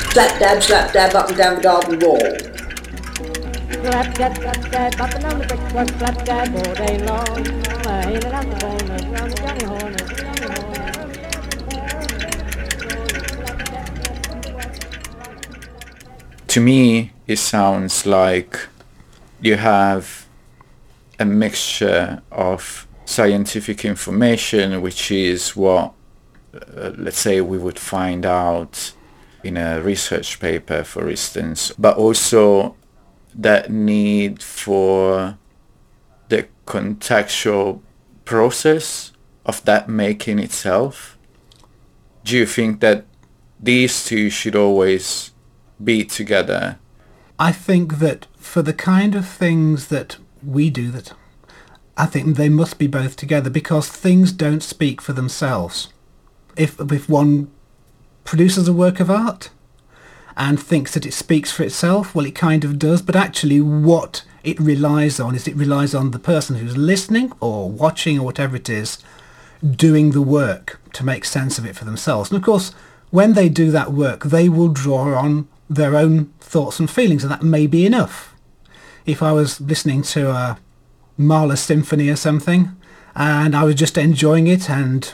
slap dab up and down the garden wall. Slap dab, up and down the brickwork, slap dab all day long. In and out the corners, round the Johnny Horners, To me, it sounds like you have a mixture of scientific information, which is what, let's say, we would find out in a research paper, for instance, but also that need for the contextual process of that making itself. Do you think that these two should always be together? I think that for the kind of things that we do, that I think they must be both together, because things don't speak for themselves. If one produces a work of art and thinks that it speaks for itself, well, it kind of does, but actually what it relies on is it relies on the person who's listening or watching or whatever it is, doing the work to make sense of it for themselves. And of course, when they do that work, they will draw on their own thoughts and feelings, and that may be enough. If I was listening to a Mahler symphony or something, and I was just enjoying it and,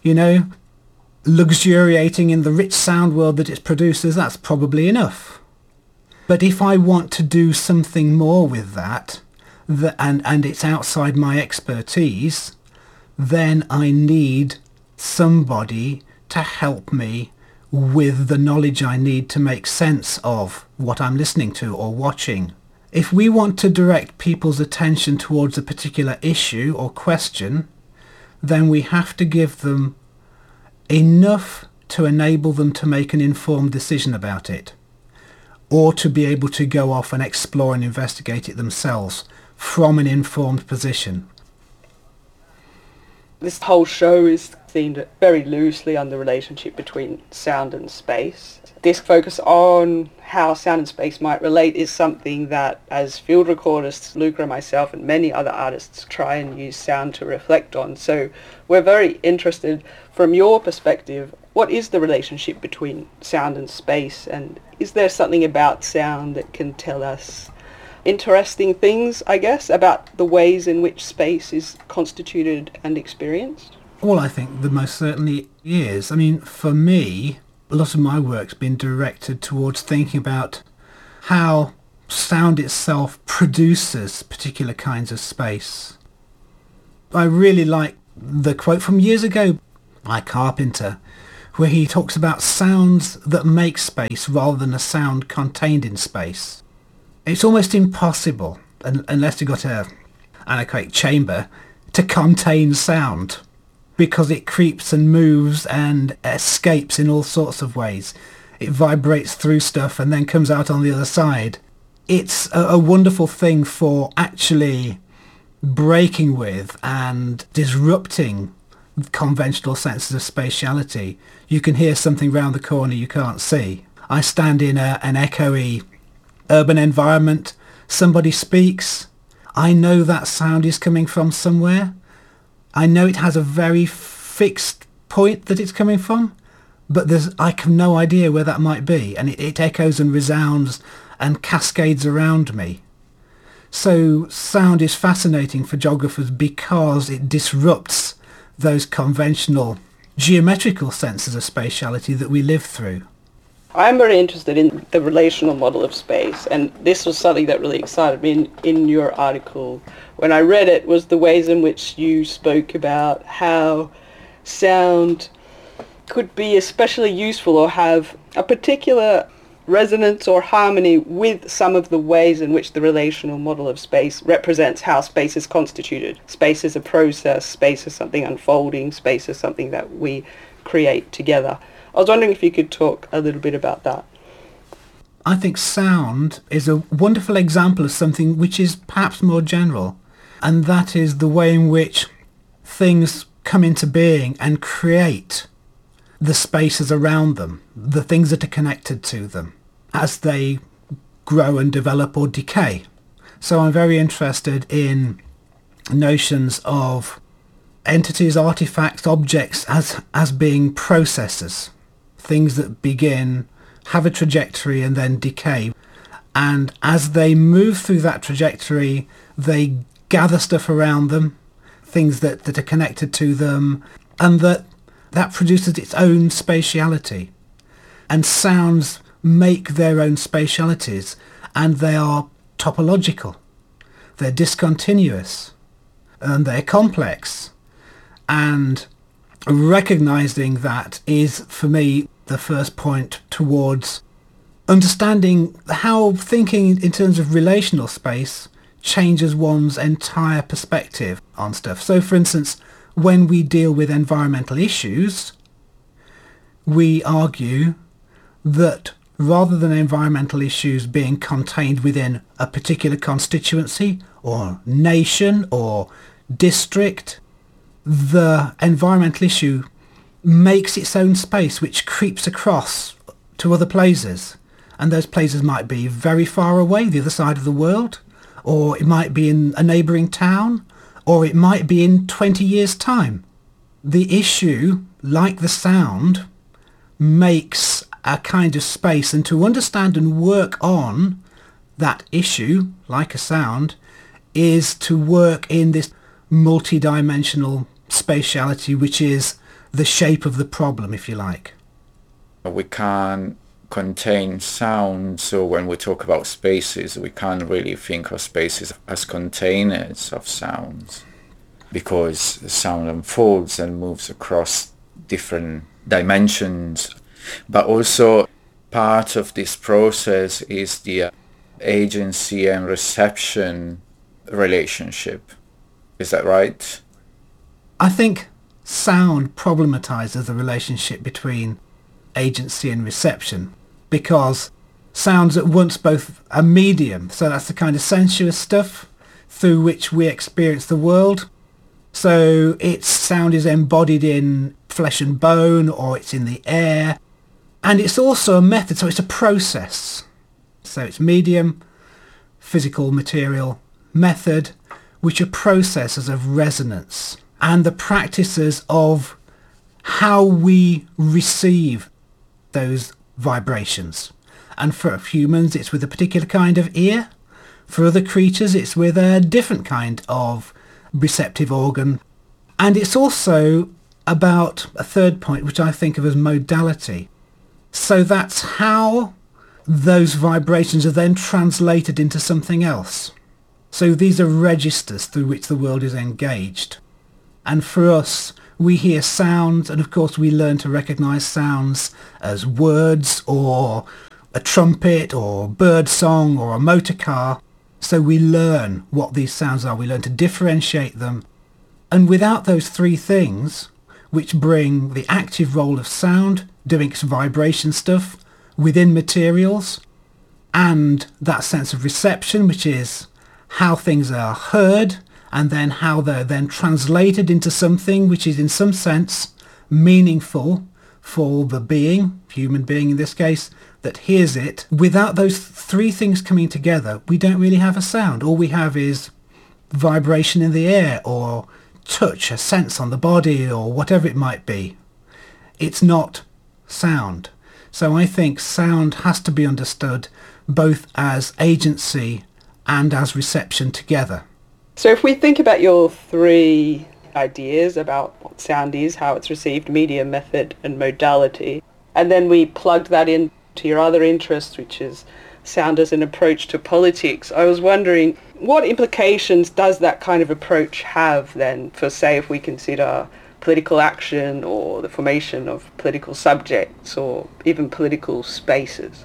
luxuriating in the rich sound world that it produces, that's probably enough. But if I want to do something more with that, and it's outside my expertise, then I need somebody to help me with the knowledge I need to make sense of what I'm listening to or watching. If we want to direct people's attention towards a particular issue or question, then we have to give them enough to enable them to make an informed decision about it, or to be able to go off and explore and investigate it themselves from an informed position. This whole show is themed very loosely on the relationship between sound and space. This focus on how sound and space might relate is something that, as field recordists, Luca and myself and many other artists try and use sound to reflect on. So we're very interested, from your perspective, what is the relationship between sound and space, and is there something about sound that can tell us interesting things, I guess, about the ways in which space is constituted and experienced? Well, I think there most certainly is. I mean, for me, a lot of my work's been directed towards thinking about how sound itself produces particular kinds of space. I really like the quote from years ago by Carpenter, where he talks about sounds that make space rather than a sound contained in space. It's almost impossible, unless you've got an anechoic chamber, to contain sound, because it creeps and moves and escapes in all sorts of ways. It vibrates through stuff and then comes out on the other side. It's a wonderful thing for actually breaking with and disrupting conventional senses of spatiality. You can hear something round the corner you can't see. I stand in an echoey urban environment, somebody speaks, I know that sound is coming from somewhere. I know it has a very fixed point that it's coming from, but I have no idea where that might be, and it echoes and resounds and cascades around me. So sound is fascinating for geographers because it disrupts those conventional geometrical senses of spatiality that we live through. I'm very interested in the relational model of space, and this was something that really excited me in your article. When I read it, was the ways in which you spoke about how sound could be especially useful or have a particular resonance or harmony with some of the ways in which the relational model of space represents how space is constituted. Space is a process, space is something unfolding, space is something that we create together. I was wondering if you could talk a little bit about that. I think sound is a wonderful example of something which is perhaps more general, and that is the way in which things come into being and create the spaces around them, the things that are connected to them, as they grow and develop or decay. So I'm very interested in notions of entities, artifacts, objects as being processes, things that begin, have a trajectory and then decay. And as they move through that trajectory, they gather stuff around them, things that are connected to them, and that produces its own spatiality. And sounds make their own spatialities, and they are topological. They're discontinuous, and they're complex. And recognizing that is, for me, the first point towards understanding how thinking in terms of relational space changes one's entire perspective on stuff. So, for instance, when we deal with environmental issues, we argue that rather than environmental issues being contained within a particular constituency or nation or district, the environmental issue makes its own space which creeps across to other places. And those places might be very far away, the other side of the world, or it might be in a neighbouring town, or it might be in 20 years' time. The issue, like the sound, makes a kind of space, and to understand and work on that issue, like a sound, is to work in this multi-dimensional spatiality, which is the shape of the problem, if you like. We can't contain sound, so when we talk about spaces, we can't really think of spaces as containers of sounds, because sound unfolds and moves across different dimensions. But also part of this process is the agency and reception relationship. Is that right? I think sound problematizes the relationship between agency and reception, because sound's at once both a medium, so that's the kind of sensuous stuff through which we experience the world. So its sound is embodied in flesh and bone, or it's in the air. And it's also a method, so it's a process. So it's medium, physical material, method, which are processes of resonance and the practices of how we receive those vibrations. And for humans, it's with a particular kind of ear. For other creatures, it's with a different kind of receptive organ. And it's also about a third point, which I think of as modality. So that's how those vibrations are then translated into something else. So these are registers through which the world is engaged. And for us, we hear sounds, and of course we learn to recognize sounds as words or a trumpet or bird song or a motor car. So we learn what these sounds are. We learn to differentiate them. And without those three things, which bring the active role of sound, doing its vibration stuff within materials, and that sense of reception, which is how things are heard, and then how they're then translated into something which is in some sense meaningful for the being, human being in this case, that hears it. Without those three things coming together, we don't really have a sound. All we have is vibration in the air, or touch, a sense on the body, or whatever it might be. It's not sound. So I think sound has to be understood both as agency and as reception together. So if we think about your three ideas about what sound is, how it's received, medium, method, and modality, and then we plugged that into your other interest, which is sound as an approach to politics, I was wondering, what implications does that kind of approach have then for, say, if we consider political action or the formation of political subjects or even political spaces?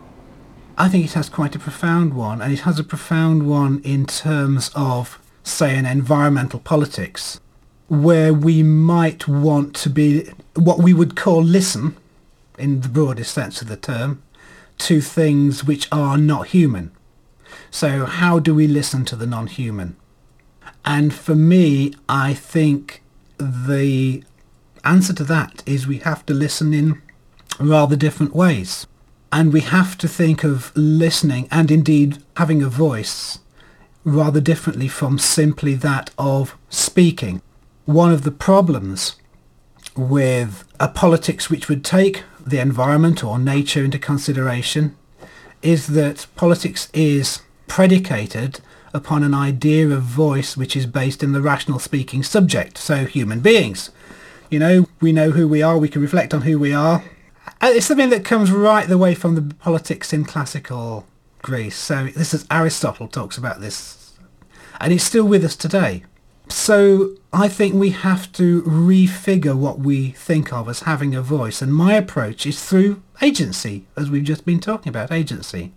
I think it has quite a profound one, and it has a profound one in terms of, say, an environmental politics, where we might want to be what we would call listen, in the broadest sense of the term, to things which are not human. So how do we listen to the non-human? And for me, I think the answer to that is we have to listen in rather different ways. And we have to think of listening and indeed having a voice rather differently from simply that of speaking. One of the problems with a politics which would take the environment or nature into consideration is that politics is predicated upon an idea of voice which is based in the rational speaking subject, so human beings. You know, we know who we are, we can reflect on who we are. It's something that comes right the way from the politics in classical Greece. So this is Aristotle talks about this, and it's still with us today. So I think we have to refigure what we think of as having a voice, and my approach is through agency, as we've just been talking about, agency.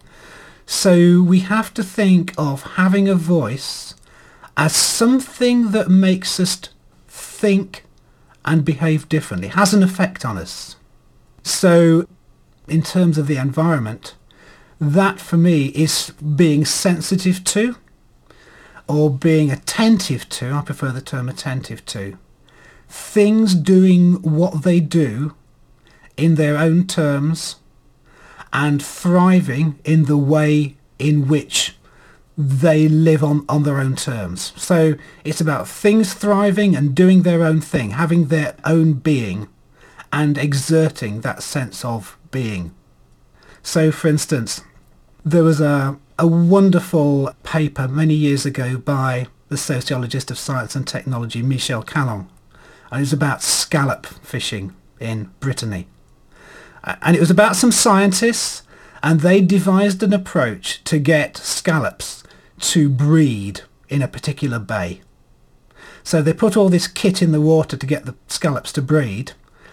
So we have to think of having a voice as something that makes us think and behave differently, has an effect on us. So in terms of the environment, that for me is being sensitive to, or being attentive to, I prefer the term attentive to, things doing what they do in their own terms and thriving in the way in which they live on their own terms. So it's about things thriving and doing their own thing, having their own being and exerting that sense of being. So for instance, there was a wonderful paper many years ago by the sociologist of science and technology, Michel Callon, and it was about scallop fishing in Brittany. And it was about some scientists, and they devised an approach to get scallops to breed in a particular bay. So they put all this kit in the water to get the scallops to breed,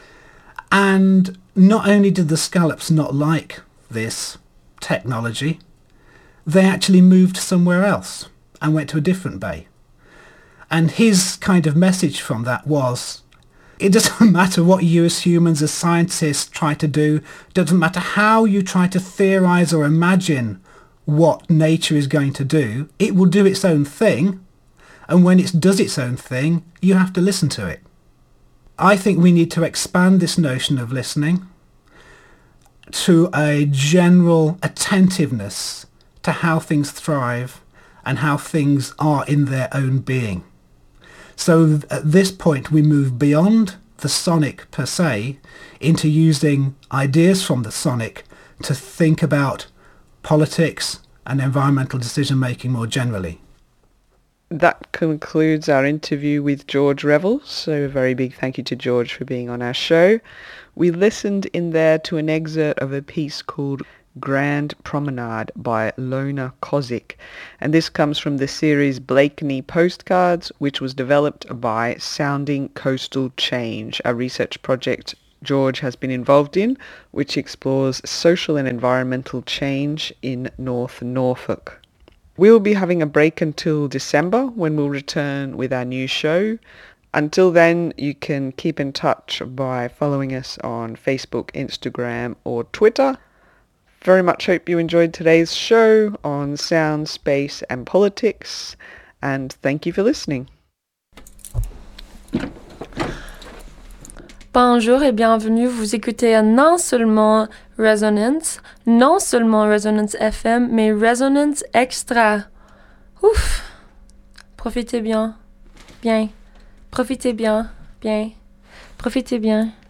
and not only did the scallops not like this technology, they actually moved somewhere else and went to a different bay. And his kind of message from that was, it doesn't matter what you as humans, as scientists try to do, it doesn't matter how you try to theorize or imagine what nature is going to do, it will do its own thing, and when it does its own thing, you have to listen to it. I think we need to expand this notion of listening to a general attentiveness to how things thrive and how things are in their own being. So at this point we move beyond the sonic per se into using ideas from the sonic to think about politics and environmental decision making more generally. That concludes our interview with George Revell, so a very big thank you to George for being on our show. We listened in there to an excerpt of a piece called Grand Promenade by Lona Kozik, and this comes from the series Blakeney Postcards, which was developed by Sounding Coastal Change, a research project George has been involved in, which explores social and environmental change in North Norfolk. We'll be having a break until December, when we'll return with our new show. Until then, you can keep in touch by following us on Facebook, Instagram, or Twitter. Very much hope you enjoyed today's show on sound, space and politics, and thank you for listening. Bonjour et bienvenue, vous écoutez non seulement Resonance FM, mais Resonance Extra. Ouf! Profitez bien, profitez bien, profitez bien.